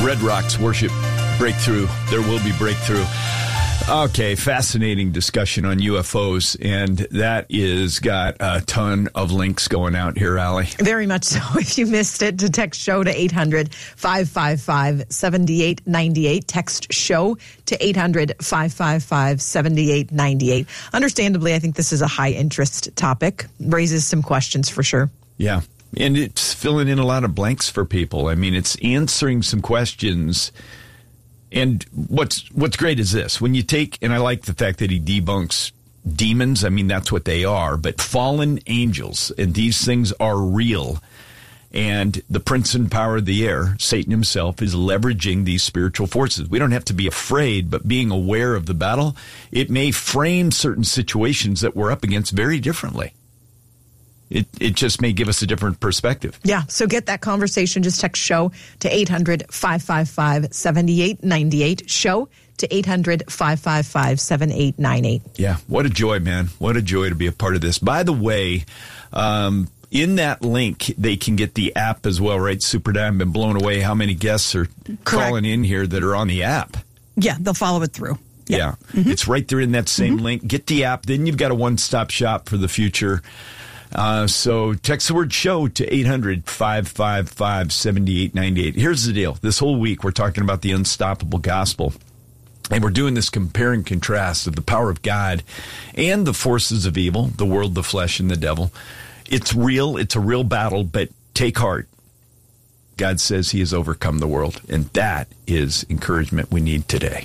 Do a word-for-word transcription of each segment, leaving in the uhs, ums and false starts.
Red Rocks Worship Breakthrough. There will be breakthrough. Okay, fascinating discussion on U F Os, and that is got a ton of links going out here, Allie. Very much so. If you missed it, to text SHOW to eight hundred, five five five, seven eight nine eight. Text SHOW to eight hundred, five five five, seven eight nine eight. Understandably, I think this is a high-interest topic. Raises some questions for sure. Yeah, and it's filling in a lot of blanks for people. I mean, it's answering some questions. And what's what's great is this. When you take, and I like the fact that he debunks demons. I mean, that's what they are. But fallen angels, and these things are real. And the prince and power of the air, Satan himself, is leveraging these spiritual forces. We don't have to be afraid, but being aware of the battle, it may frame certain situations that we're up against very differently. It it just may give us a different perspective. Yeah, so get that conversation. Just text SHOW to eight hundred, five five five, seven eight nine eight. SHOW to eight hundred, five five five, seven eight nine eight. Yeah, what a joy, man. What a joy to be a part of this. By the way, um, in that link, they can get the app as well, right? Super Dad, I've been blown away how many guests are Correct. calling in here that are on the app. Yeah, they'll follow it through. Yeah, yeah. Mm-hmm. It's right there in that same Mm-hmm. link. Get the app. Then you've got a one-stop shop for the future. Uh, so text the word SHOW to eight hundred, five five five, seven eight nine eight. Here's the deal. This whole week we're talking about the unstoppable gospel. And we're doing this compare and contrast of the power of God and the forces of evil, the world, the flesh, and the devil. It's real. It's a real battle, but take heart. God says he has overcome the world, and that is encouragement we need today.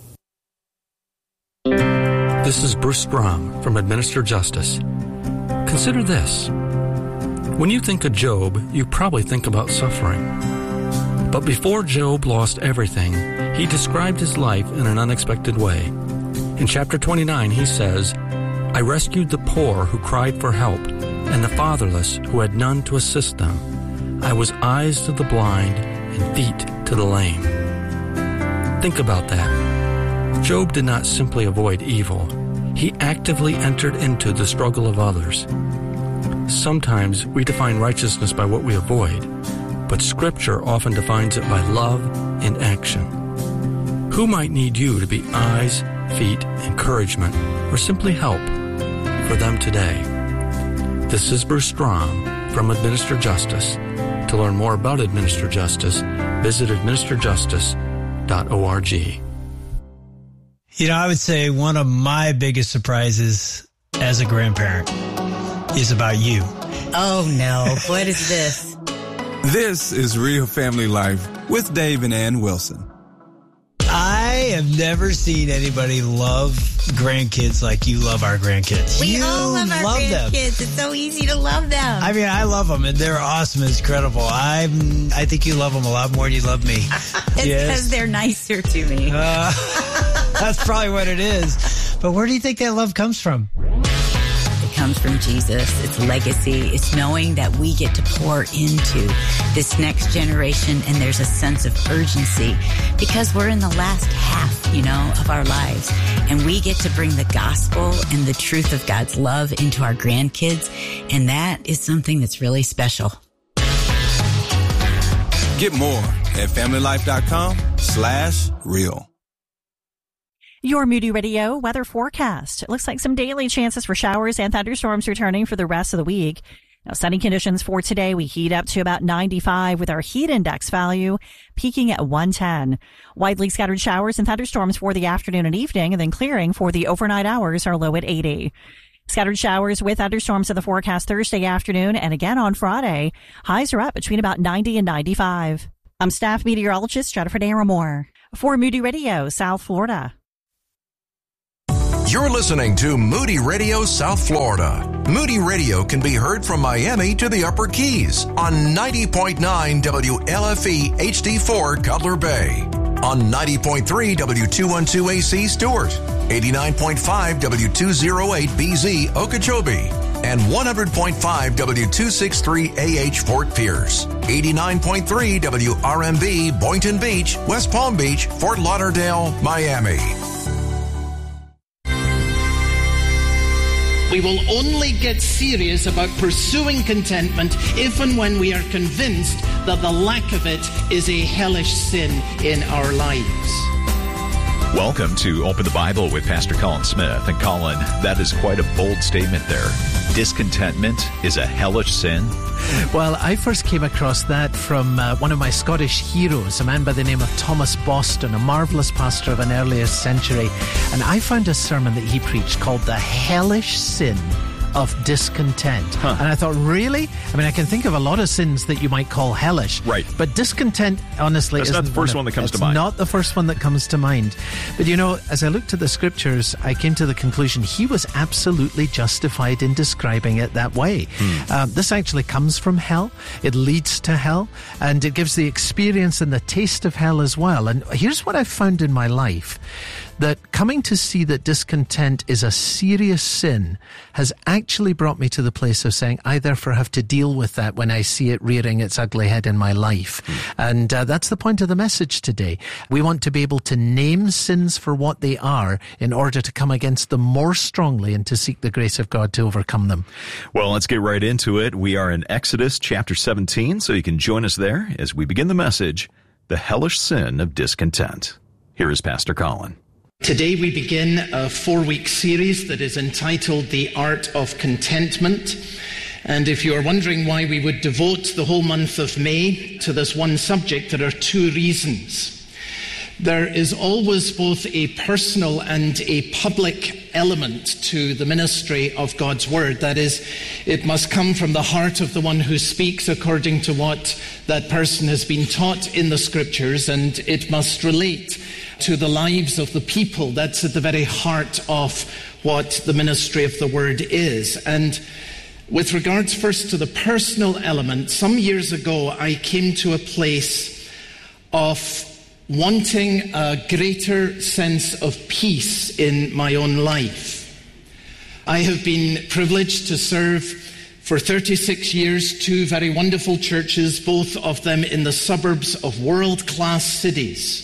This is Bruce Strom from Administer Justice. Consider this. When you think of Job, you probably think about suffering. But before Job lost everything, he described his life in an unexpected way. In chapter twenty-nine, he says, I rescued the poor who cried for help, and the fatherless who had none to assist them. I was eyes to the blind and feet to the lame. Think about that. Job did not simply avoid evil. He actively entered into the struggle of others. Sometimes we define righteousness by what we avoid, but Scripture often defines it by love in action. Who might need you to be eyes, feet, encouragement, or simply help for them today? This is Bruce Strom from Administer Justice. To learn more about Administer Justice, visit administer justice dot org. You know, I would say one of my biggest surprises as a grandparent is about you. Oh, no. What is this? This is Real Family Life with Dave and Ann Wilson. I have never seen anybody love grandkids like you love our grandkids. We you all love our love grandkids. Them. It's so easy to love them. I mean, I love them, and they're awesome. It's incredible. I'm, I think you love them a lot more than you love me. It's Yes. because they're nicer to me. Uh, that's probably what it is. But where do you think that love comes from? It comes from Jesus. It's legacy. It's knowing that we get to pour into this next generation, and there's a sense of urgency because we're in the last half, you know, of our lives, and we get to bring the gospel and the truth of God's love into our grandkids, and that is something that's really special. Get more at familylife.com slash real. Your Moody Radio weather forecast. It looks like some daily chances for showers and thunderstorms returning for the rest of the week. Now, sunny conditions for today. We heat up to about ninety-five with our heat index value peaking at one ten. Widely scattered showers and thunderstorms for the afternoon and evening, and then clearing for the overnight hours are low at eighty. Scattered showers with thunderstorms in the forecast Thursday afternoon and again on Friday. Highs are up between about ninety and ninety-five. I'm staff meteorologist Jennifer Naramore for Moody Radio, South Florida. You're listening to Moody Radio South Florida. Moody Radio can be heard from Miami to the Upper Keys on ninety point nine W L F E H D four Cutler Bay, on ninety point three W two twelve A C Stewart, eighty-nine point five W two oh eight B Z Okeechobee, and one hundred point five W two sixty-three A H Fort Pierce, eighty-nine point three W R M B Boynton Beach, West Palm Beach, Fort Lauderdale, Miami. We will only get serious about pursuing contentment if and when we are convinced that the lack of it is a hellish sin in our lives. Welcome to Open the Bible with Pastor Colin Smith. And Colin, that is quite a bold statement there. Discontentment is a hellish sin. Well, I first came across that from uh, one of my Scottish heroes, a man by the name of Thomas Boston, a marvellous pastor of an earlier century. And I found a sermon that he preached called The Hellish Sin of Discontent. Huh. And I thought, really? I mean, I can think of a lot of sins that you might call hellish. Right. But discontent, honestly, That's not the first one, one that comes to mind. It's not the first one that comes to mind. But you know, as I looked at the scriptures, I came to the conclusion he was absolutely justified in describing it that way. Hmm. Um, this actually comes from hell. It leads to hell. And it gives the experience and the taste of hell as well. And here's what I've found in my life. That coming to see that discontent is a serious sin has actually brought me to the place of saying, I therefore have to deal with that when I see it rearing its ugly head in my life. Mm. And uh, that's the point of the message today. We want to be able to name sins for what they are in order to come against them more strongly and to seek the grace of God to overcome them. Well, let's get right into it. We are in Exodus chapter seventeen, so you can join us there as we begin the message, The Hellish Sin of Discontent. Here is Pastor Colin. Today we begin a four-week series that is entitled The Art of Contentment. And if you are wondering why we would devote the whole month of May to this one subject, there are two reasons. There is always both a personal and a public element to the ministry of God's Word. That is, it must come from the heart of the one who speaks according to what that person has been taught in the Scriptures, and it must relate to the lives of the people. That's at the very heart of what the ministry of the Word is. And with regards first to the personal element, some years ago I came to a place of wanting a greater sense of peace in my own life. I have been privileged to serve for thirty-six years two very wonderful churches, both of them in the suburbs of world-class cities,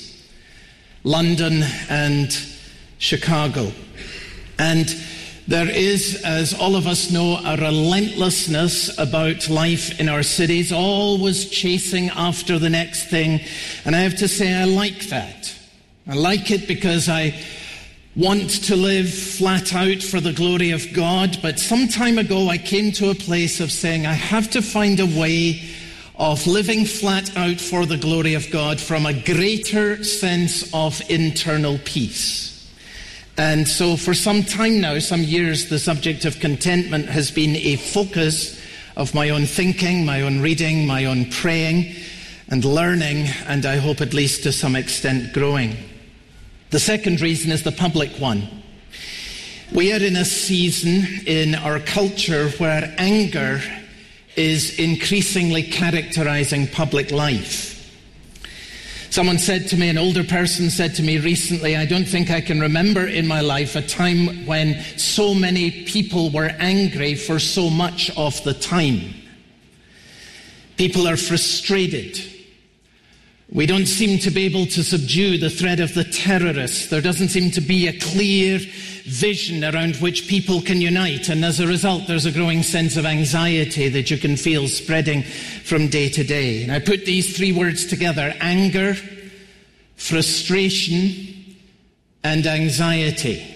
London and Chicago. And there is, as all of us know, a relentlessness about life in our cities, always chasing after the next thing. And I have to say, I like that. I like it because I want to live flat out for the glory of God. But some time ago, I came to a place of saying, I have to find a way of living flat out for the glory of God from a greater sense of internal peace. And so for some time now, some years, the subject of contentment has been a focus of my own thinking, my own reading, my own praying and learning, and I hope at least to some extent growing. The second reason is the public one. We are in a season in our culture where anger is increasingly characterizing public life. Someone said to me, an older person said to me recently, I don't think I can remember in my life a time when so many people were angry for so much of the time. People are frustrated. We don't seem to be able to subdue the threat of the terrorists. There doesn't seem to be a clear vision around which people can unite. And as a result, there's a growing sense of anxiety that you can feel spreading from day to day. And I put these three words together: anger, frustration, and anxiety.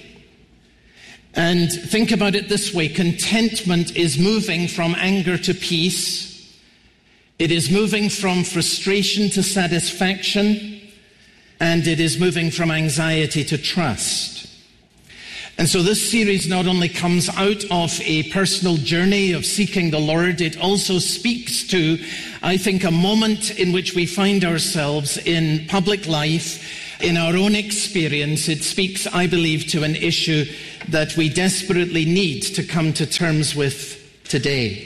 And think about it this way: contentment is moving from anger to peace. It is moving from frustration to satisfaction, and it is moving from anxiety to trust. And so this series not only comes out of a personal journey of seeking the Lord, it also speaks to, I think, a moment in which we find ourselves in public life, in our own experience. It speaks, I believe, to an issue that we desperately need to come to terms with today.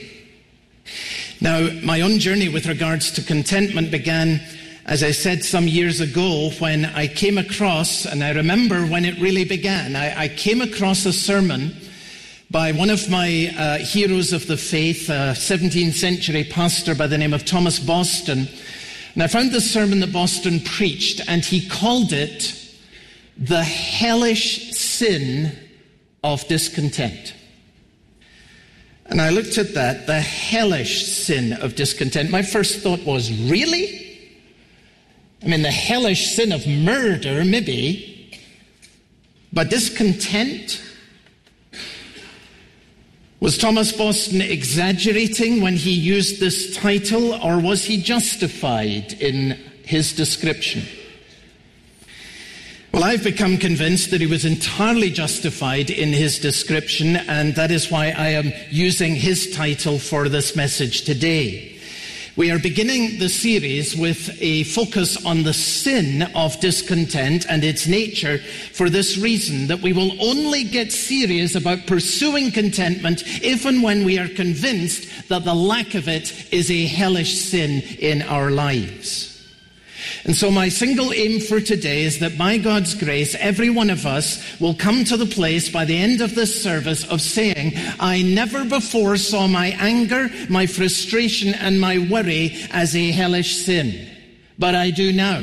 Now, my own journey with regards to contentment began, as I said, some years ago when I came across, and I remember when it really began, I, I came across a sermon by one of my uh, heroes of the faith, a seventeenth century pastor by the name of Thomas Boston. And I found this sermon that Boston preached, and he called it The Hellish Sin of Discontent. And I looked at that, the hellish sin of discontent. My first thought was, really? I mean, the hellish sin of murder, maybe. But discontent? Was Thomas Boston exaggerating when he used this title, or was he justified in his description? Well, I've become convinced that he was entirely justified in his description, and that is why I am using his title for this message today. We are beginning the series with a focus on the sin of discontent and its nature for this reason, that we will only get serious about pursuing contentment if and when we are convinced that the lack of it is a hellish sin in our lives. And so my single aim for today is that by God's grace, every one of us will come to the place by the end of this service of saying, I never before saw my anger, my frustration, and my worry as a hellish sin, but I do now.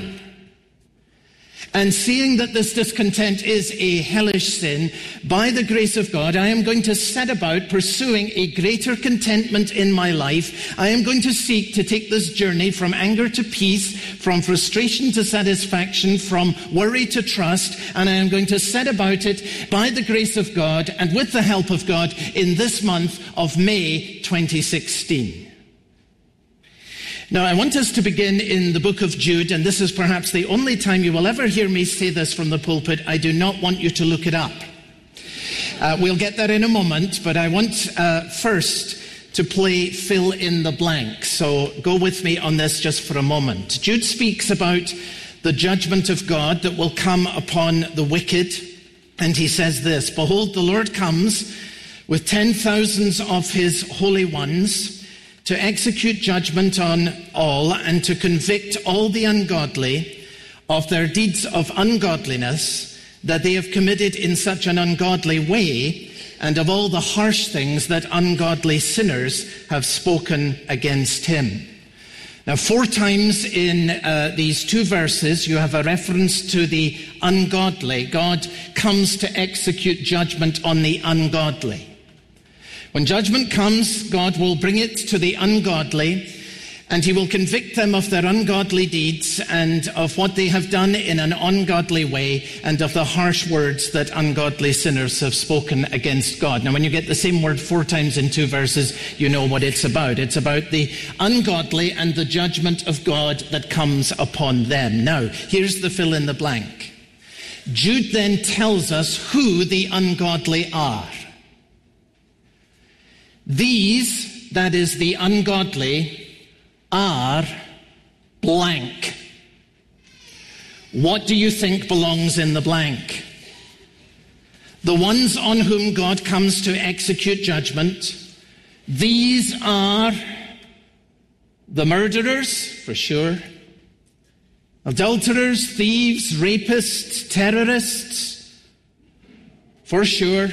And seeing that this discontent is a hellish sin, by the grace of God, I am going to set about pursuing a greater contentment in my life. I am going to seek to take this journey from anger to peace, from frustration to satisfaction, from worry to trust, and I am going to set about it by the grace of God and with the help of God in this month of May twenty sixteen. Now, I want us to begin in the book of Jude, and this is perhaps the only time you will ever hear me say this from the pulpit. I do not want you to look it up. Uh, we'll get there in a moment, but I want uh, first to play fill in the blank. So go with me on this just for a moment. Jude speaks about the judgment of God that will come upon the wicked, and he says this, Behold, the Lord comes with ten thousands of his holy ones, to execute judgment on all and to convict all the ungodly of their deeds of ungodliness that they have committed in such an ungodly way, and of all the harsh things that ungodly sinners have spoken against him. Now, four times in uh, these two verses, you have a reference to the ungodly. God comes to execute judgment on the ungodly. When judgment comes, God will bring it to the ungodly, and he will convict them of their ungodly deeds and of what they have done in an ungodly way and of the harsh words that ungodly sinners have spoken against God. Now, when you get the same word four times in two verses, you know what it's about. It's about the ungodly and the judgment of God that comes upon them. Now, here's the fill in the blank. Jude then tells us who the ungodly are. These, that is the ungodly, are blank. What do you think belongs in the blank? The ones on whom God comes to execute judgment. These are the murderers, for sure. Adulterers, thieves, rapists, terrorists, for sure.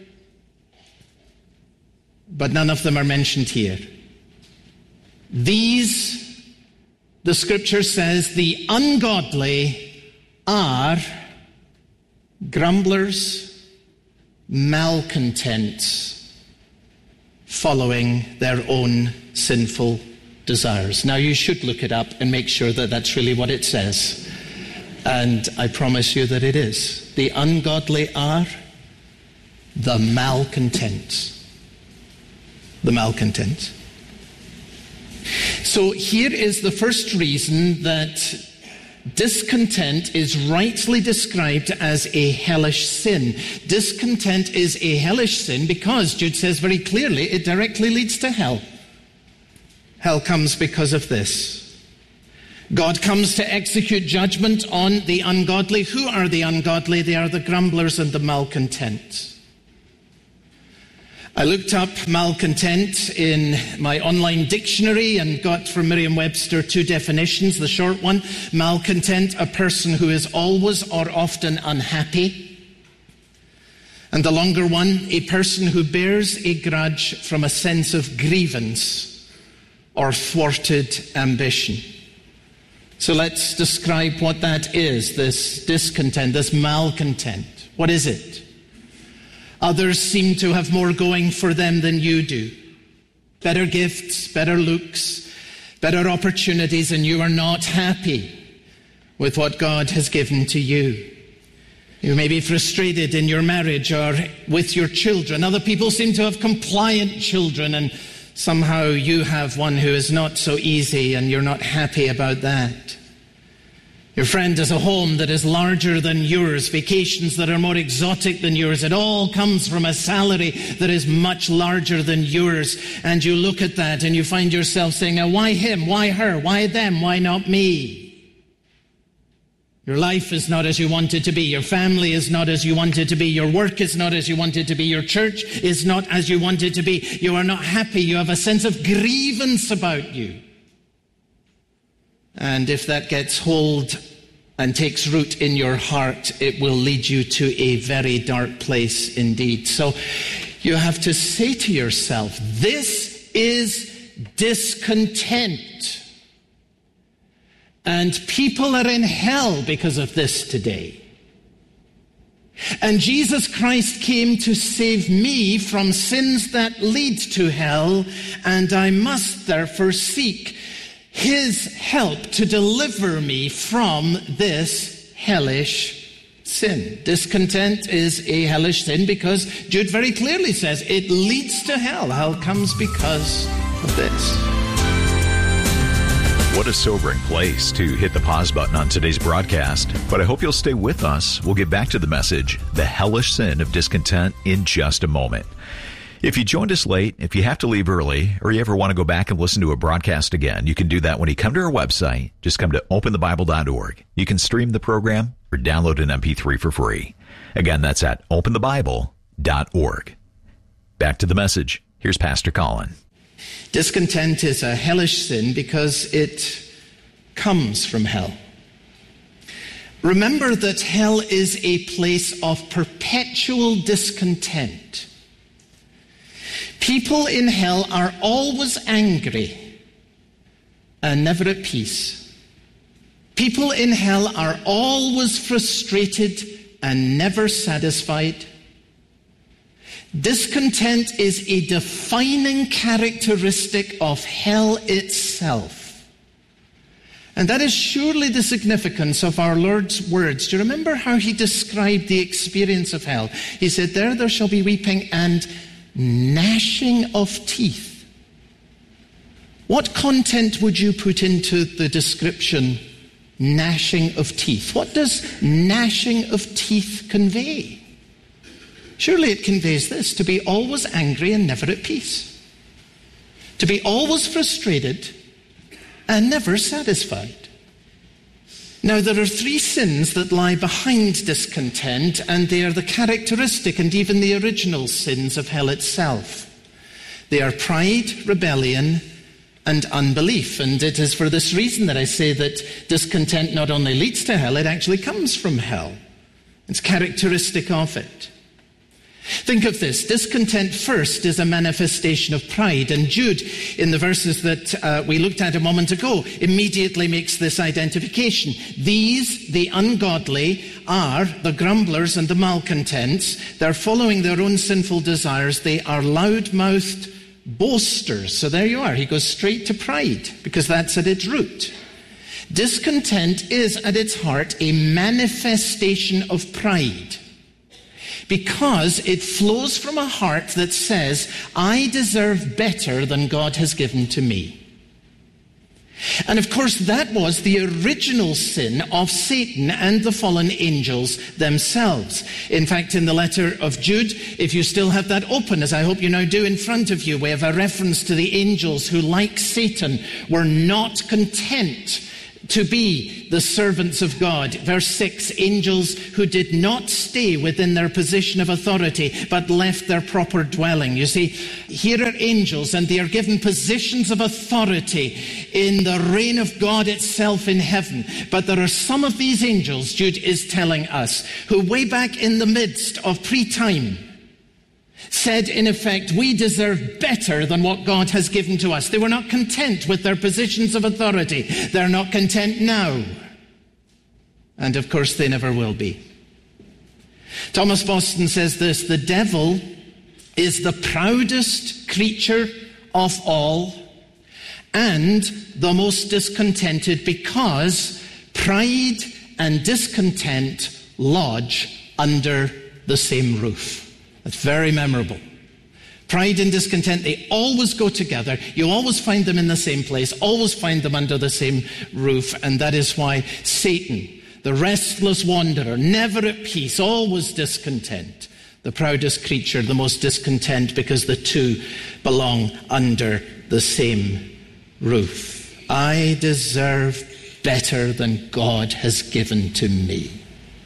But none of them are mentioned here. These, the scripture says, the ungodly are grumblers, malcontents, following their own sinful desires. Now, you should look it up and make sure that that's really what it says. And I promise you that it is. The ungodly are the malcontents. The malcontent. So here is the first reason that discontent is rightly described as a hellish sin. Discontent is a hellish sin because, Jude says very clearly, it directly leads to hell. Hell comes because of this. God comes to execute judgment on the ungodly. Who are the ungodly? They are the grumblers and the malcontents. I looked up malcontent in my online dictionary and got from Merriam-Webster two definitions. The short one, malcontent, a person who is always or often unhappy. And the longer one, a person who bears a grudge from a sense of grievance or thwarted ambition. So let's describe what that is, this discontent, this malcontent. What is it? Others seem to have more going for them than you do. better gifts, better looks, better opportunities, and you are not happy with what God has given to you. You may be frustrated in your marriage or with your children. Other people seem to have compliant children, and somehow you have one who is not so easy, and you're not happy about that. Your friend has a home that is larger than yours, vacations that are more exotic than yours. It all comes from a salary that is much larger than yours. And you look at that and you find yourself saying, now, why him? Why her? Why them? Why not me? Your life is not as you want it to be. Your family is not as you want it to be. Your work is not as you want it to be. Your church is not as you want it to be. You are not happy. You have a sense of grievance about you. And if that gets hold and takes root in your heart, it will lead you to a very dark place indeed. So you have to say to yourself, this is discontent. And people are in hell because of this today. And Jesus Christ came to save me from sins that lead to hell, and I must therefore seek His help to deliver me from this hellish sin. Discontent is a hellish sin because Jude very clearly says it leads to hell. Hell comes because of this. What a sobering place to hit the pause button on today's broadcast. But I hope you'll stay with us. We'll get back to the message, the hellish sin of discontent, in just a moment. If you joined us late, if you have to leave early, or you ever want to go back and listen to a broadcast again, you can do that when you come to our website. Just come to open the bible dot org. You can stream the program or download an M P three for free. Again, that's at open the bible dot org. Back to the message. Here's Pastor Colin. Discontent is a hellish sin because it comes from hell. Remember that hell is a place of perpetual discontent. People in hell are always angry and never at peace. People in hell are always frustrated and never satisfied. Discontent is a defining characteristic of hell itself. And that is surely the significance of our Lord's words. Do you remember how he described the experience of hell? He said, there there shall be weeping and gnashing of teeth. What content would you put into the description, gnashing of teeth? What does gnashing of teeth convey? Surely it conveys this, to be always angry and never at peace. To be always frustrated and never satisfied. Now, there are three sins that lie behind discontent, and they are the characteristic and even the original sins of hell itself. They are pride, rebellion, and unbelief. And it is for this reason that I say that discontent not only leads to hell, it actually comes from hell. It's characteristic of it. Think of this. Discontent first is a manifestation of pride. And Jude, in the verses that uh, we looked at a moment ago, immediately makes this identification. These, the ungodly, are the grumblers and the malcontents. They're following their own sinful desires. They are loud-mouthed boasters. So there you are. He goes straight to pride because that's at its root. Discontent is at its heart a manifestation of pride. Because it flows from a heart that says, I deserve better than God has given to me. And of course, that was the original sin of Satan and the fallen angels themselves. In fact, in the letter of Jude, if you still have that open, as I hope you now do in front of you, we have a reference to the angels who, like Satan, were not content to be the servants of God. Verse six, angels who did not stay within their position of authority, but left their proper dwelling. You see, here are angels, and they are given positions of authority in the reign of God itself in heaven. But there are some of these angels, Jude is telling us, who way back in the midst of pre-time, said, in effect, we deserve better than what God has given to us. They were not content with their positions of authority. They're not content now. And of course, they never will be. Thomas Boston says this, the devil is the proudest creature of all and the most discontented, because pride and discontent lodge under the same roof. That's very memorable. Pride and discontent, they always go together. You always find them in the same place, always find them under the same roof. And that is why Satan, the restless wanderer, never at peace, always discontent, the proudest creature, the most discontent, because the two belong under the same roof. I deserve better than God has given to me.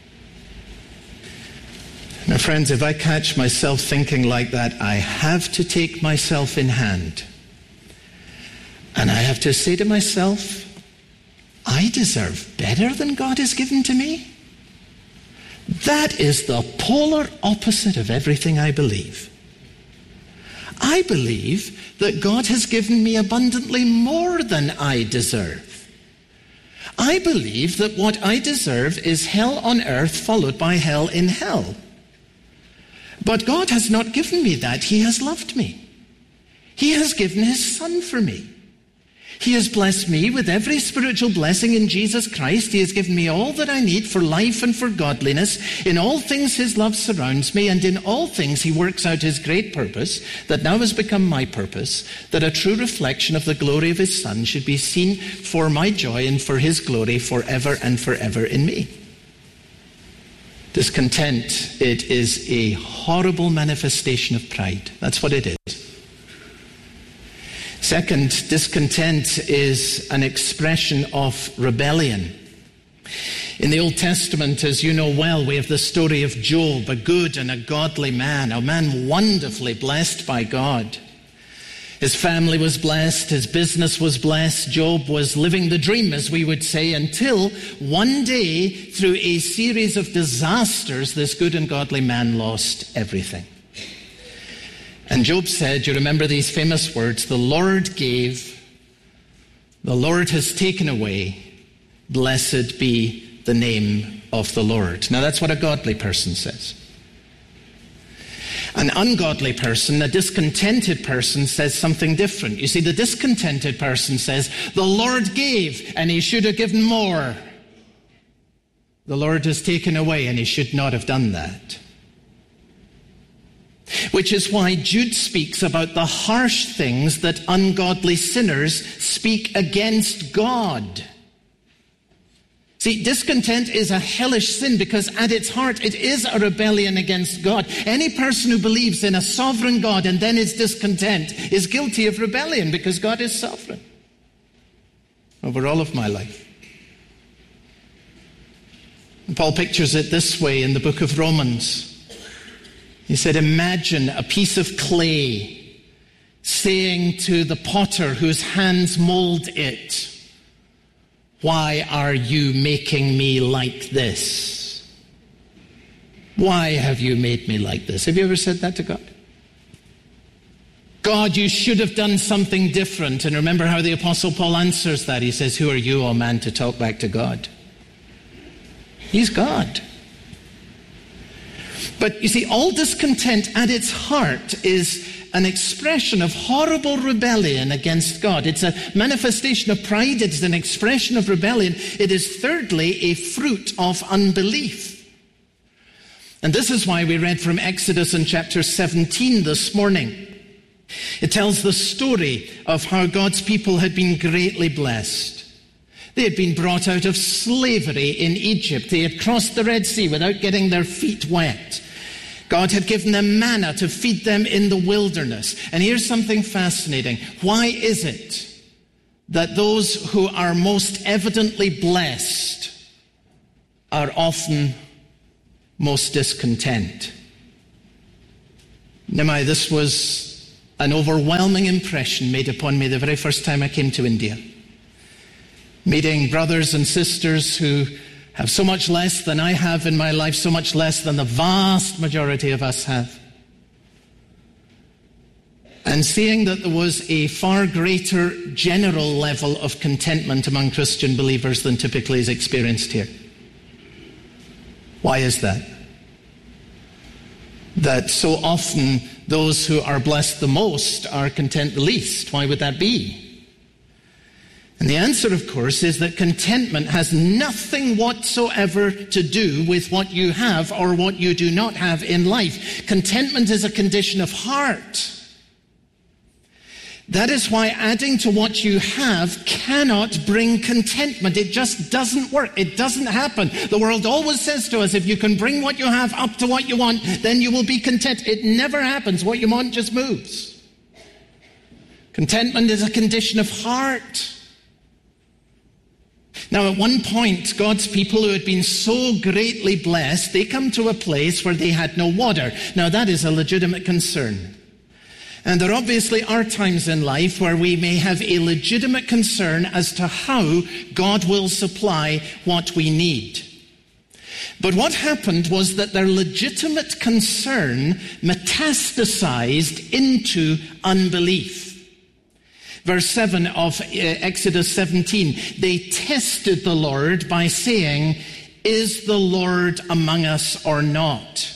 Now, friends, if I catch myself thinking like that, I have to take myself in hand. And I have to say to myself, I deserve better than God has given to me. That is the polar opposite of everything I believe. I believe that God has given me abundantly more than I deserve. I believe that what I deserve is hell on earth followed by hell in hell. But God has not given me that. He has loved me. He has given his Son for me. He has blessed me with every spiritual blessing in Jesus Christ. He has given me all that I need for life and for godliness. In all things his love surrounds me, and in all things he works out his great purpose, that now has become my purpose, that a true reflection of the glory of his Son should be seen for my joy and for his glory forever and forever in me. Discontent, it is a horrible manifestation of pride. That's what it is. Second, discontent is an expression of rebellion. In the Old Testament, as you know well, we have the story of Job, a good and a godly man, a man wonderfully blessed by God. His family was blessed, his business was blessed, Job was living the dream, as we would say, until one day, through a series of disasters, this good and godly man lost everything. And Job said, you remember these famous words, the Lord gave, the Lord has taken away, blessed be the name of the Lord. Now that's what a godly person says. An ungodly person, a discontented person, says something different. You see, the discontented person says, the Lord gave, and he should have given more. The Lord has taken away, and he should not have done that. Which is why Jude speaks about the harsh things that ungodly sinners speak against God. See, discontent is a hellish sin because at its heart it is a rebellion against God. Any person who believes in a sovereign God and then is discontent is guilty of rebellion because God is sovereign over all of my life. And Paul pictures it this way in the book of Romans. He said, imagine a piece of clay saying to the potter whose hands mold it, why are you making me like this? Why have you made me like this? Have you ever said that to God? God, you should have done something different. And remember how the Apostle Paul answers that. He says, who are you, O man, to talk back to God? He's God. But you see, all discontent at its heart is an expression of horrible rebellion against God. It's a manifestation of pride. It's an expression of rebellion. It is thirdly a fruit of unbelief. And this is why we read from Exodus in chapter seventeen this morning. It tells the story of how God's people had been greatly blessed. They had been brought out of slavery in Egypt. They had crossed the Red Sea without getting their feet wet. God had given them manna to feed them in the wilderness. And here's something fascinating. Why is it that those who are most evidently blessed are often most discontent? Now, this was an overwhelming impression made upon me the very first time I came to India. Meeting brothers and sisters who have so much less than I have in my life, so much less than the vast majority of us have. And seeing that there was a far greater general level of contentment among Christian believers than typically is experienced here. Why is that? that so often those who are blessed the most are content the least. Why would that be? And the answer, of course, is that contentment has nothing whatsoever to do with what you have or what you do not have in life. Contentment is a condition of heart. That is why adding to what you have cannot bring contentment. It just doesn't work. It doesn't happen. The world always says to us, if you can bring what you have up to what you want, then you will be content. It never happens. What you want just moves. Contentment is a condition of heart. Now, at one point, God's people who had been so greatly blessed, they come to a place where they had no water. Now, that is a legitimate concern. And there obviously are times in life where we may have a legitimate concern as to how God will supply what we need. But what happened was that their legitimate concern metastasized into unbelief. Verse seven of Exodus seventeen, they tested the Lord by saying, "Is the Lord among us or not?"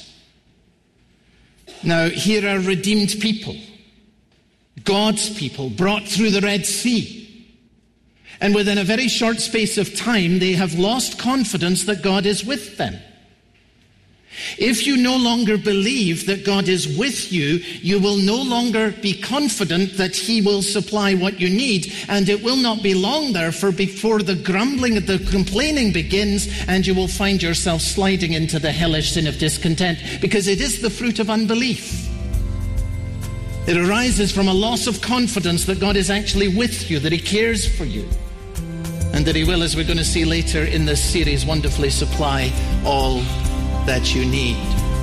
Now, here are redeemed people, God's people, brought through the Red Sea. And within a very short space of time, they have lost confidence that God is with them. If you no longer believe that God is with you, you will no longer be confident that He will supply what you need. And it will not be long, therefore, before the grumbling, the complaining begins, and you will find yourself sliding into the hellish sin of discontent, because it is the fruit of unbelief. It arises from a loss of confidence that God is actually with you, that He cares for you, and that He will, as we're going to see later in this series, wonderfully supply all that you need.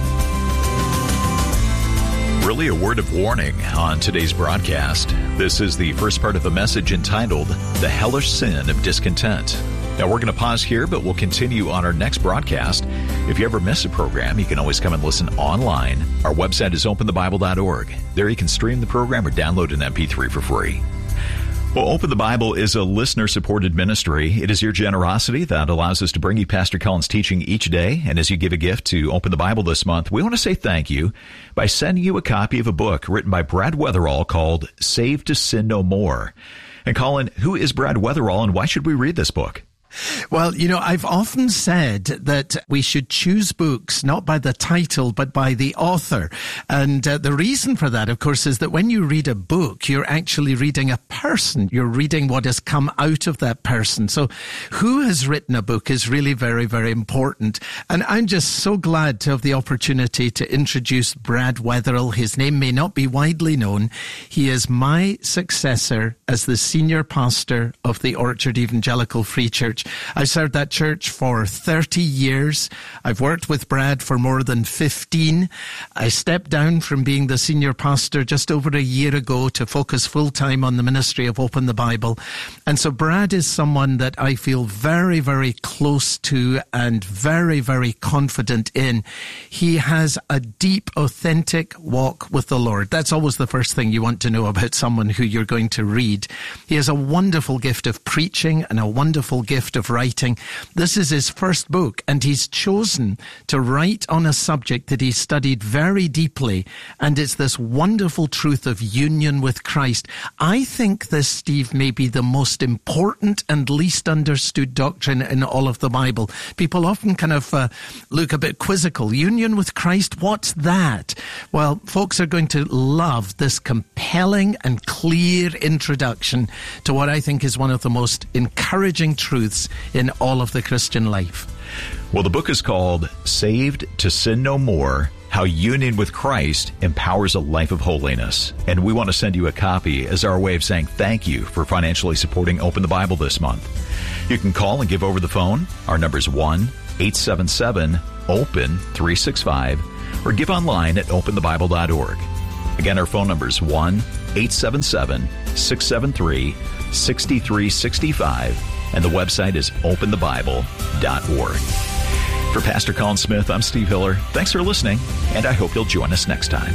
Really a word of warning on today's broadcast. This is the first part of a message entitled, The Hellish Sin of Discontent. Now, we're going to pause here, but we'll continue on our next broadcast. If you ever miss a program, you can always come and listen online. Our website is open the bible dot org. There you can stream the program or download an M P three for free. Well, Open the Bible is a listener-supported ministry. It is your generosity that allows us to bring you Pastor Cullen's teaching each day. And as you give a gift to Open the Bible this month, we want to say thank you by sending you a copy of a book written by Brad Weatherall called Saved to Sin No More. And Colin, who is Brad Weatherall and why should we read this book? Well, you know, I've often said that we should choose books not by the title, but by the author. And uh, the reason for that, of course, is that when you read a book, you're actually reading a person. You're reading what has come out of that person. So who has written a book is really very, very important. And I'm just so glad to have the opportunity to introduce Brad Weatherall. His name may not be widely known. He is my successor as the senior pastor of the Orchard Evangelical Free Church. I've served that church for thirty years. I've worked with Brad for more than fifteen. I stepped down from being the senior pastor just over a year ago to focus full-time on the ministry of Open the Bible. And so Brad is someone that I feel very, very close to and very, very confident in. He has a deep, authentic walk with the Lord. That's always the first thing you want to know about someone who you're going to read. He has a wonderful gift of preaching and a wonderful gift of writing. This is his first book, and he's chosen to write on a subject that he studied very deeply, and it's this wonderful truth of union with Christ. I think this, Steve, may be the most important and least understood doctrine in all of the Bible. People often kind of uh, look a bit quizzical. Union with Christ, what's that? Well, folks are going to love this compelling and clear introduction to what I think is one of the most encouraging truths in all of the Christian life. Well, the book is called Saved to Sin No More, How Union with Christ Empowers a Life of Holiness. And we want to send you a copy as our way of saying thank you for financially supporting Open the Bible this month. You can call and give over the phone. Our number is one eight seven seven open three six five, or give online at open the bible dot org. Again, our phone number is one eight seven seven six seven three six three six five. And the website is open the bible dot org. For Pastor Colin Smith, I'm Steve Hiller. Thanks for listening, and I hope you'll join us next time.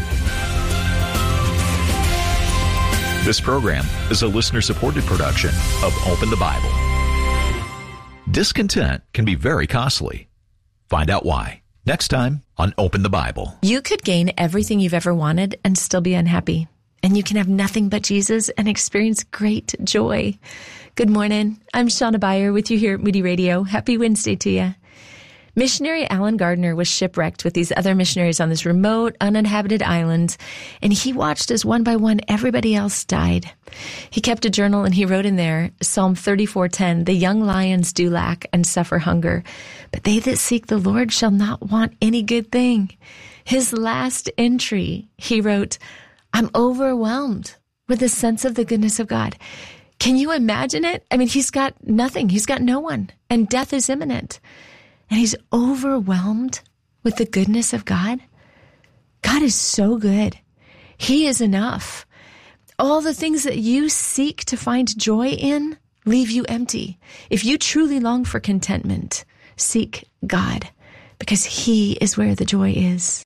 This program is a listener-supported production of Open the Bible. Discontent can be very costly. Find out why next time on Open the Bible. You could gain everything you've ever wanted and still be unhappy. And you can have nothing but Jesus and experience great joy. Good morning. I'm Shauna Beyer with you here at Moody Radio. Happy Wednesday to you. Missionary Alan Gardner was shipwrecked with these other missionaries on this remote, uninhabited island, and he watched as one by one everybody else died. He kept a journal and he wrote in there, Psalm thirty-four ten, "The young lions do lack and suffer hunger, but they that seek the Lord shall not want any good thing." His last entry, he wrote, "I'm overwhelmed with the sense of the goodness of God." Can you imagine it? I mean, he's got nothing. He's got no one, and death is imminent. And he's overwhelmed with the goodness of God. God is so good. He is enough. All the things that you seek to find joy in leave you empty. If you truly long for contentment, seek God, because He is where the joy is.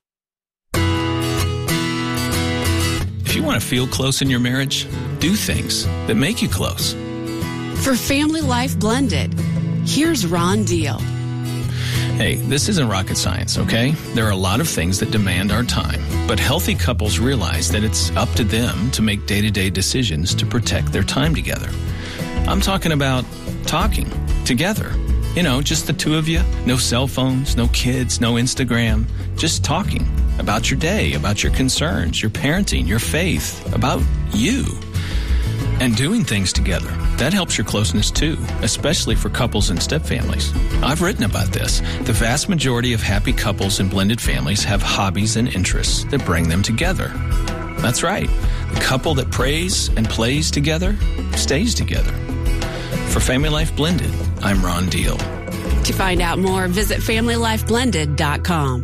If you want to feel close in your marriage, do things that make you close. For Family Life Blended, here's Ron Deal. Hey, this isn't rocket science, okay? There are a lot of things that demand our time, but healthy couples realize that it's up to them to make day-to-day decisions to protect their time together. I'm talking about talking together. You know, just the two of you, no cell phones, no kids, no Instagram, just talking about your day, about your concerns, your parenting, your faith, about you. And doing things together. That helps your closeness too, especially for couples and stepfamilies. I've written about this. The vast majority of happy couples and blended families have hobbies and interests that bring them together. That's right. The couple that prays and plays together stays together. For Family Life Blended, I'm Ron Deal. To find out more, visit family life blended dot com.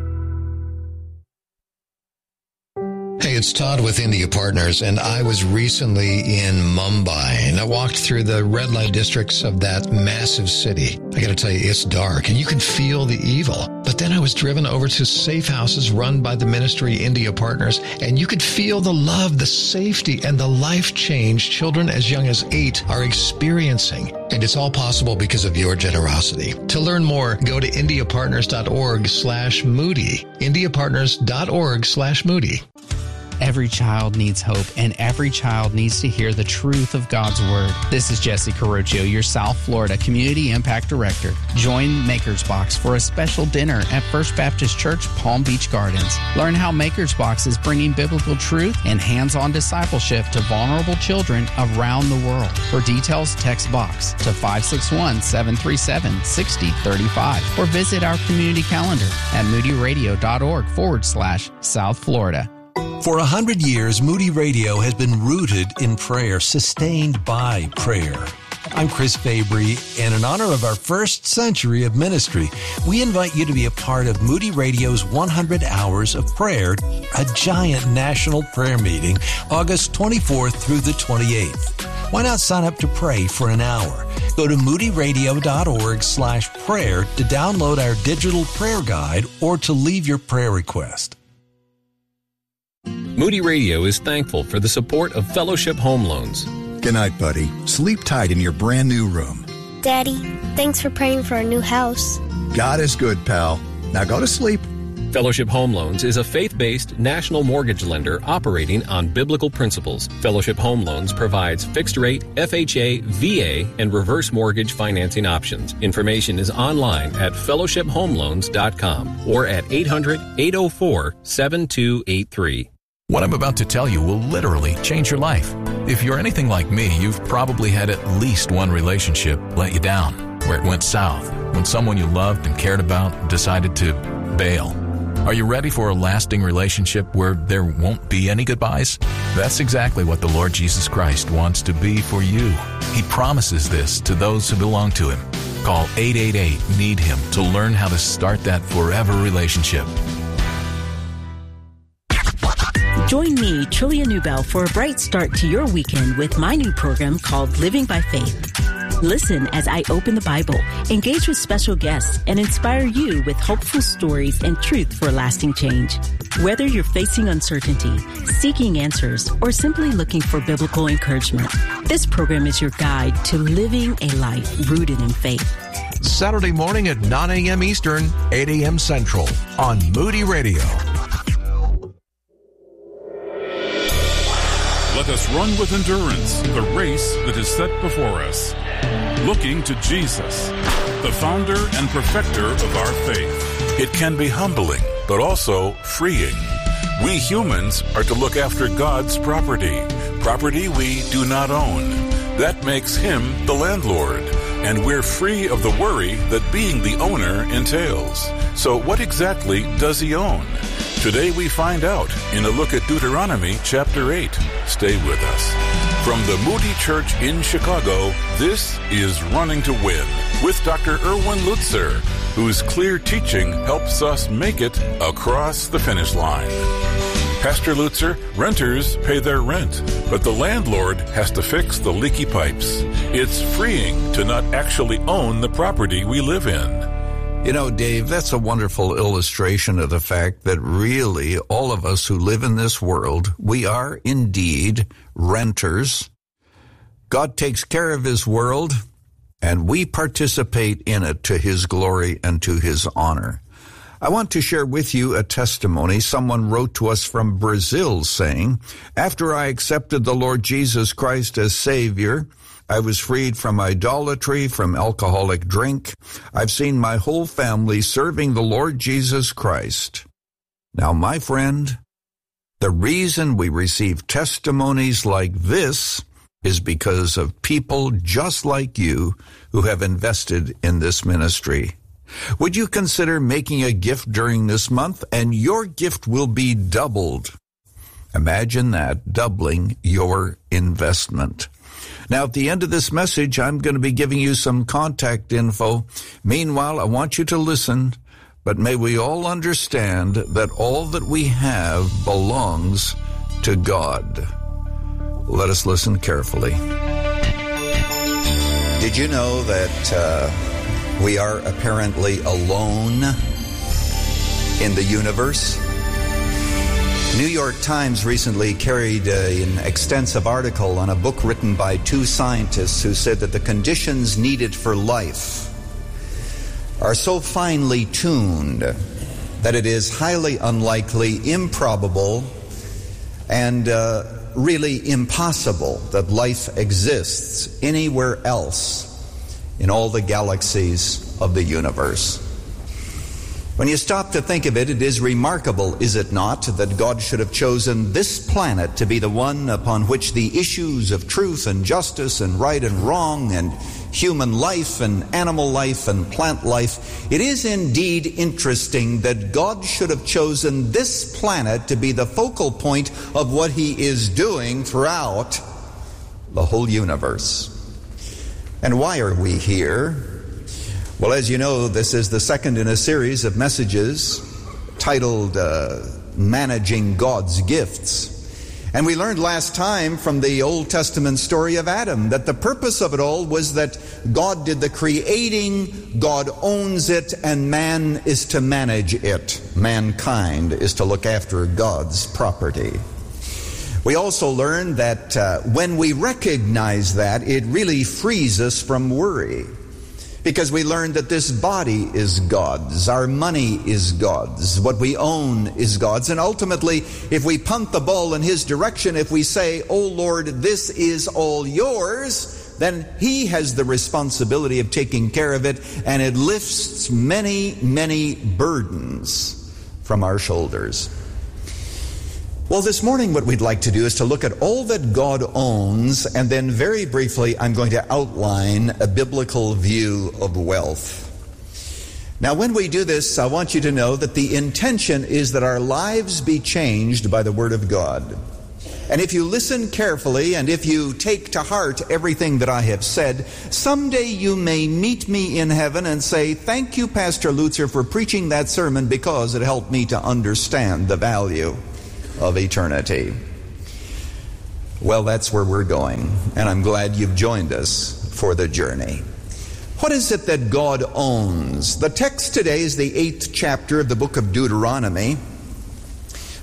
Hey, it's Todd with India Partners, and I was recently in Mumbai, and I walked through the red light districts of that massive city. I gotta tell you, it's dark, and you can feel the evil. But then I was driven over to safe houses run by the ministry India Partners, and you could feel the love, the safety, and the life change children as young as eight are experiencing. And it's all possible because of your generosity. To learn more, go to indiapartners.org slash moody. indiapartners.org slash moody. Every child needs hope, and every child needs to hear the truth of God's Word. This is Jesse Carocchio, your South Florida Community Impact Director. Join Maker's Box for a special dinner at First Baptist Church, Palm Beach Gardens. Learn how Maker's Box is bringing biblical truth and hands-on discipleship to vulnerable children around the world. For details, text BOX to five six one, seven three seven, six zero three five or visit our community calendar at moodyradio.org forward slash South Florida. For a hundred years, Moody Radio has been rooted in prayer, sustained by prayer. I'm Chris Fabry, and in honor of our first century of ministry, we invite you to be a part of Moody Radio's one hundred Hours of Prayer, a giant national prayer meeting, August twenty-fourth through the twenty-eighth. Why not sign up to pray for an hour? Go to moodyradio.org slash prayer to download our digital prayer guide or to leave your prayer request. Moody Radio is thankful for the support of Fellowship Home Loans. Good night, buddy. Sleep tight in your brand new room. Daddy, thanks for praying for our new house. God is good, pal. Now go to sleep. Fellowship Home Loans is a faith-based national mortgage lender operating on biblical principles. Fellowship Home Loans provides fixed-rate, F H A, V A, and reverse mortgage financing options. Information is online at fellowship home loans dot com or at eight hundred, eight oh four, seven two eight three. What I'm about to tell you will literally change your life. If you're anything like me, you've probably had at least one relationship let you down, where it went south, when someone you loved and cared about decided to bail. Are you ready for a lasting relationship where there won't be any goodbyes? That's exactly what the Lord Jesus Christ wants to be for you. He promises this to those who belong to Him. Call eight eight eight, need him to learn how to start that forever relationship. Join me, Trillia Newbell, for a bright start to your weekend with my new program called Living by Faith. Listen as I open the Bible, engage with special guests, and inspire you with hopeful stories and truth for lasting change. Whether you're facing uncertainty, seeking answers, or simply looking for biblical encouragement, this program is your guide to living a life rooted in faith. Saturday morning at nine a.m. Eastern, eight a.m. Central on Moody Radio. Let us run with endurance the race that is set before us, looking to Jesus, the founder and perfecter of our faith. It can be humbling, but also freeing. We humans are to look after God's property, property we do not own. That makes Him the landlord, and we're free of the worry that being the owner entails. So what exactly does He own? Today we find out in a look at Deuteronomy chapter eight. Stay with us. From the Moody Church in Chicago, this is Running to Win with Doctor Erwin Lutzer, whose clear teaching helps us make it across the finish line. Pastor Lutzer, renters pay their rent, but the landlord has to fix the leaky pipes. It's freeing to not actually own the property we live in. You know, Dave, that's a wonderful illustration of the fact that really all of us who live in this world, we are indeed renters. God takes care of His world, and we participate in it to His glory and to His honor. I want to share with you a testimony. Someone wrote to us from Brazil saying, after I accepted the Lord Jesus Christ as Savior, I was freed from idolatry, from alcoholic drink. I've seen my whole family serving the Lord Jesus Christ. Now, my friend, the reason we receive testimonies like this is because of people just like you who have invested in this ministry. Would you consider making a gift during this month, and your gift will be doubled? Imagine that, doubling your investment. Now, at the end of this message, I'm going to be giving you some contact info. Meanwhile, I want you to listen, but may we all understand that all that we have belongs to God. Let us listen carefully. Did you know that uh, we are apparently alone in the universe? New York Times recently carried a, an extensive article on a book written by two scientists who said that the conditions needed for life are so finely tuned that it is highly unlikely, improbable, and uh, really impossible that life exists anywhere else in all the galaxies of the universe. When you stop to think of it, it is remarkable, is it not, that God should have chosen this planet to be the one upon which the issues of truth and justice and right and wrong and human life and animal life and plant life. It is indeed interesting that God should have chosen this planet to be the focal point of what He is doing throughout the whole universe. And why are we here? Well, as you know, this is the second in a series of messages titled uh, Managing God's Gifts. And we learned last time from the Old Testament story of Adam that the purpose of it all was that God did the creating, God owns it, and man is to manage it. Mankind is to look after God's property. We also learned that uh, when we recognize that, it really frees us from worry. Because we learned that this body is God's, our money is God's, what we own is God's. And ultimately, if we punt the ball in His direction, if we say, "Oh Lord, this is all yours," then He has the responsibility of taking care of it, and it lifts many, many burdens from our shoulders. Well, this morning what we'd like to do is to look at all that God owns, and then very briefly I'm going to outline a biblical view of wealth. Now, when we do this, I want you to know that the intention is that our lives be changed by the Word of God. And if you listen carefully, and if you take to heart everything that I have said, someday you may meet me in heaven and say, "Thank you, Pastor Lutzer, for preaching that sermon because it helped me to understand the value of eternity." Well, that's where we're going, and I'm glad you've joined us for the journey. What is it that God owns? The text today is the eighth chapter of the book of Deuteronomy.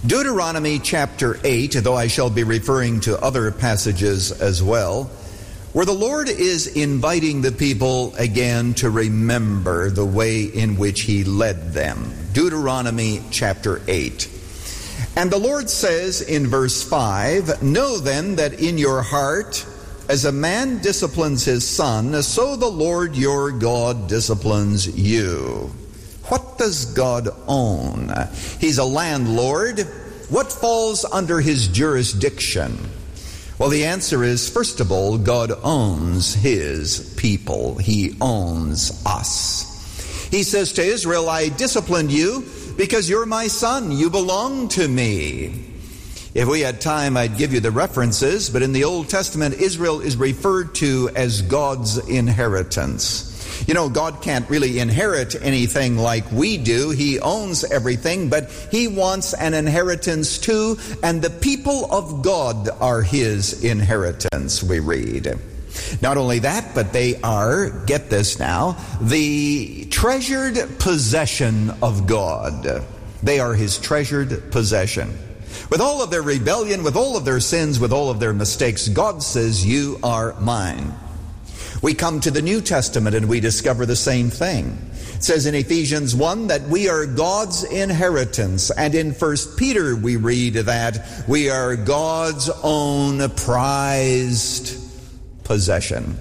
Deuteronomy chapter eight, though I shall be referring to other passages as well. where the Lord is inviting the people again to remember the way in which he led them. Deuteronomy chapter eight. And the Lord says in verse five, "Know then that in your heart, as a man disciplines his son, so the Lord your God disciplines you." What does God own? He's a landlord. What falls under his jurisdiction? Well, the answer is, first of all, God owns his people. He owns us. He says to Israel, "I disciplined you because you're my son. You belong to me." If we had time, I'd give you the references, but in the Old Testament, Israel is referred to as God's inheritance. You know, God can't really inherit anything like we do. He owns everything, but he wants an inheritance too, and the people of God are his inheritance, we read. Not only that, but they are, get this now, the treasured possession of God. They are his treasured possession. With all of their rebellion, with all of their sins, with all of their mistakes, God says, "You are mine." We come to the New Testament and we discover the same thing. It says in Ephesians one that we are God's inheritance. And in First Peter we read that we are God's own prized possession.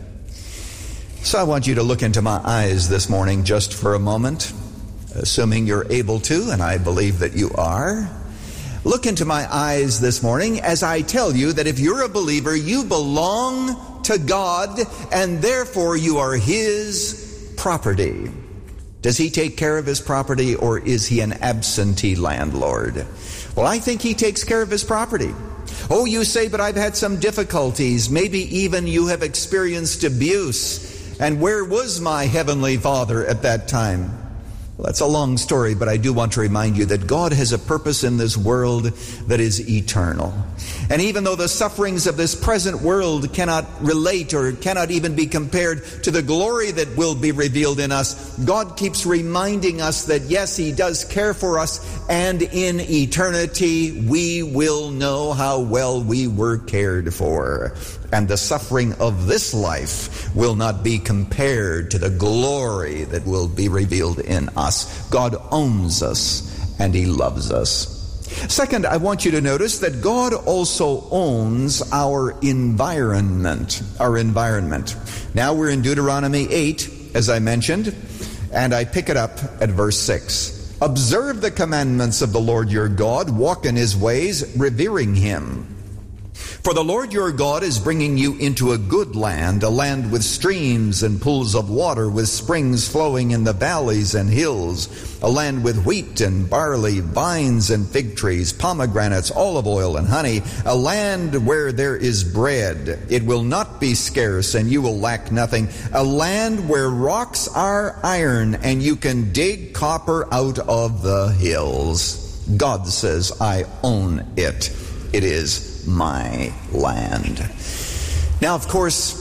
So I want you to look into my eyes this morning just for a moment, assuming you're able to, and I believe that you are. Look into my eyes this morning as I tell you that if you're a believer, you belong to God, and therefore you are his property. Does he take care of his property, or is he an absentee landlord? Well, I think he takes care of his property. Oh, you say, but I've had some difficulties. Maybe even you have experienced abuse. And where was my heavenly Father at that time? Well, that's a long story, but I do want to remind you that God has a purpose in this world that is eternal. And even though the sufferings of this present world cannot relate or cannot even be compared to the glory that will be revealed in us, God keeps reminding us that yes, he does care for us, and in eternity we will know how well we were cared for. And the suffering of this life will not be compared to the glory that will be revealed in us. God owns us and he loves us. Second, I want you to notice that God also owns our environment. Our environment. Now we're in Deuteronomy eight, as I mentioned, and I pick it up at verse six. "Observe the commandments of the Lord your God, walk in his ways, revering him. For the Lord your God is bringing you into a good land, a land with streams and pools of water, with springs flowing in the valleys and hills, a land with wheat and barley, vines and fig trees, pomegranates, olive oil and honey, a land where there is bread. It will not be scarce and you will lack nothing, a land where rocks are iron and you can dig copper out of the hills." God says, "I own it. It is my land." Now, of course,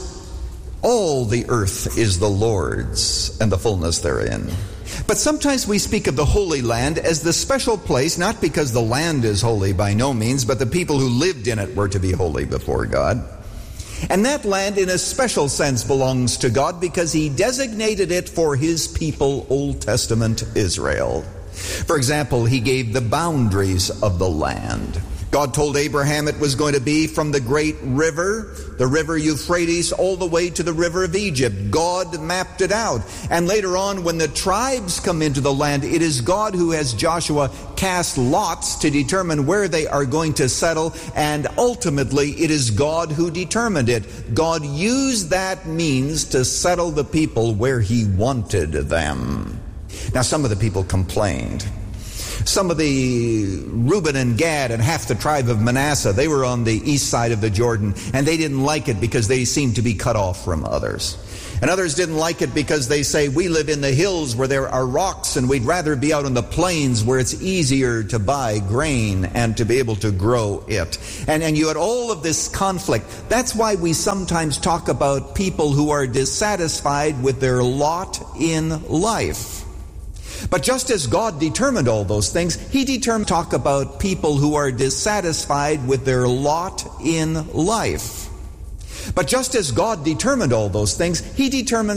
all the earth is the Lord's and the fullness therein. But sometimes we speak of the Holy Land as the special place, not because the land is holy by no means, but the people who lived in it were to be holy before God. And that land in a special sense belongs to God because he designated it for his people, Old Testament Israel. For example, he gave the boundaries of the land. God told Abraham it was going to be from the great river, the river Euphrates, all the way to the river of Egypt. God mapped it out. And later on, when the tribes come into the land, it is God who has Joshua cast lots to determine where they are going to settle. And ultimately, it is God who determined it. God used that means to settle the people where he wanted them. Now, some of the people complained. Some of the Reuben and Gad and half the tribe of Manasseh, they were on the east side of the Jordan, and they didn't like it because they seemed to be cut off from others. And others didn't like it because they say, we live in the hills where there are rocks, and we'd rather be out on the plains where it's easier to buy grain and to be able to grow it. And, and you had all of this conflict. That's why we sometimes talk about people who are dissatisfied with their lot in life. But just as God determined all those things, he determined to talk about people who are dissatisfied with their lot in life. But just as God determined all those things, He determined